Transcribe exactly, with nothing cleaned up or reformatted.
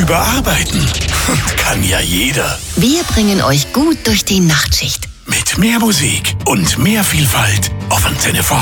Überarbeiten kann ja jeder. Wir bringen euch gut durch die Nachtschicht. Mit mehr Musik und mehr Vielfalt auf Antenne